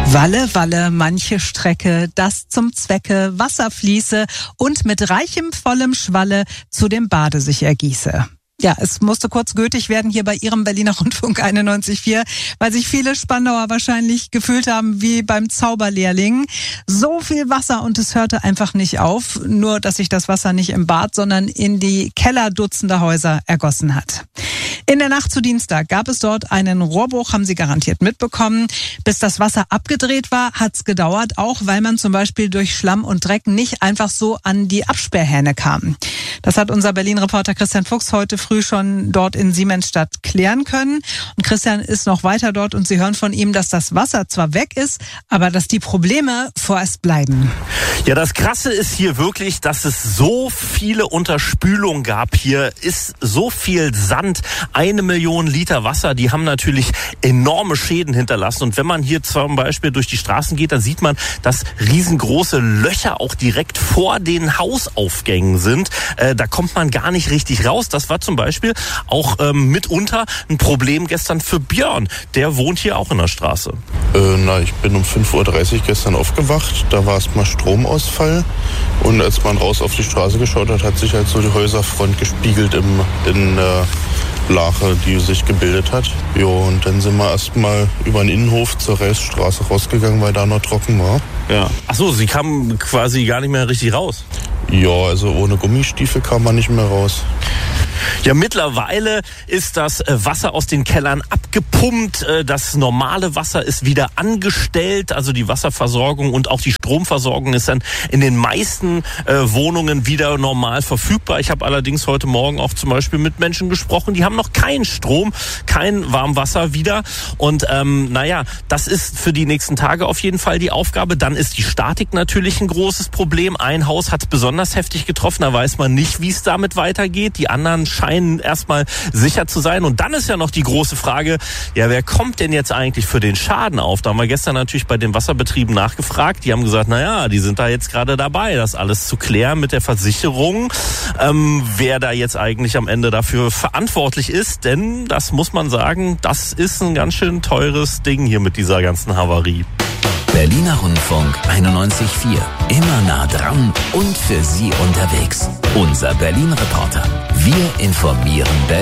Walle, Walle, manche Strecke, das zum Zwecke, Wasser fließe und mit reichem, vollem Schwalle zu dem Bade sich ergieße. Ja, es musste kurz gültig werden hier bei Ihrem Berliner Rundfunk 91.4, weil sich viele Spandauer wahrscheinlich gefühlt haben wie beim Zauberlehrling. So viel Wasser und es hörte einfach nicht auf. Nur, dass sich das Wasser nicht im Bad, sondern in die Keller dutzender Häuser ergossen hat. In der Nacht zu Dienstag gab es dort einen Rohrbruch, haben Sie garantiert mitbekommen. Bis das Wasser abgedreht war, hat's gedauert, auch weil man zum Beispiel durch Schlamm und Dreck nicht einfach so an die Absperrhähne kam. Das hat unser Berlin-Reporter Christian Fuchs heute früh schon dort in Siemensstadt klären können. Und Christian ist noch weiter dort und Sie hören von ihm, dass das Wasser zwar weg ist, aber dass die Probleme vorerst bleiben. Ja, das Krasse ist hier wirklich, dass es so viele Unterspülungen gab. Hier ist so viel Sand, 1 Million Liter Wasser, die haben natürlich enorme Schäden hinterlassen. Und wenn man hier zum Beispiel durch die Straßen geht, dann sieht man, dass riesengroße Löcher auch direkt vor den Hausaufgängen sind. Da kommt man gar nicht richtig raus. Das war zum Beispiel auch mitunter ein Problem gestern für Björn. Der wohnt hier auch in der Straße. Ich bin um 5.30 Uhr gestern aufgewacht. Da war erstmal Stromausfall. Und als man raus auf die Straße geschaut hat, hat sich halt so die Häuserfront gespiegelt in der Lache, die sich gebildet hat. Jo, und dann sind wir erstmal über den Innenhof zur Reisstraße rausgegangen, weil da noch trocken war. Ja. Ach so, Sie kamen quasi gar nicht mehr richtig raus. Ja, also ohne Gummistiefel kam man nicht mehr raus. Ja, mittlerweile ist das Wasser aus den Kellern abgepumpt. Das normale Wasser ist wieder angestellt. Also die Wasserversorgung und auch die Stromversorgung ist dann in den meisten Wohnungen wieder normal verfügbar. Ich habe allerdings heute Morgen auch zum Beispiel mit Menschen gesprochen, die haben noch keinen Strom, kein Warmwasser wieder. Und das ist für die nächsten Tage auf jeden Fall die Aufgabe. Dann ist die Statik natürlich ein großes Problem. Ein Haus hat es besonders heftig getroffen. Da weiß man nicht, wie es damit weitergeht. Die anderen scheinen erstmal sicher zu sein. Und dann ist ja noch die große Frage, ja, wer kommt denn jetzt eigentlich für den Schaden auf? Da haben wir gestern natürlich bei den Wasserbetrieben nachgefragt. Die haben gesagt, die sind da jetzt gerade dabei, das alles zu klären mit der Versicherung, wer da jetzt eigentlich am Ende dafür verantwortlich ist. Denn, das muss man sagen, das ist ein ganz schön teures Ding hier mit dieser ganzen Havarie. Berliner Rundfunk 91.4. Immer nah dran und für Sie unterwegs. Unser Berlin-Reporter. Wir informieren Berlin.